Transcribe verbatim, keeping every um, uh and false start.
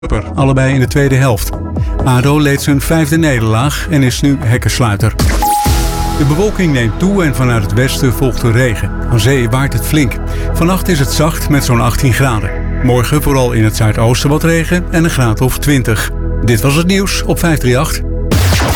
allebei in de tweede helft. A D O leed zijn vijfde nederlaag en is nu hekkensluiter. De bewolking neemt toe en vanuit het westen volgt de regen. Aan zee waait het flink. Vannacht is het zacht met zo'n achttien graden. Morgen vooral in het zuidoosten wat regen en een graad of twintig. Dit was het nieuws op vijf drie acht.